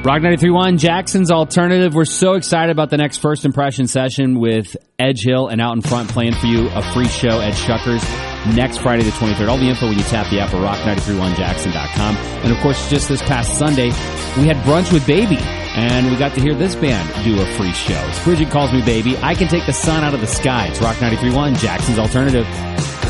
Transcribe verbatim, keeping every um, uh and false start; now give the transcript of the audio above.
Rock ninety-three point one, Jackson's Alternative. We're so excited about the next First Impression session with Edge Hill and Out in Front playing for you a free show, Edge Shuckers, next Friday the twenty-third. All the info when you tap the app at rock nine three one jackson dot com. And of course, just this past Sunday, we had brunch with Baby, and we got to hear this band do a free show. It's Bridget Calls Me Baby. I Can Take the Sun Out of the Sky. It's Rock ninety-three point one, Jackson's Alternative.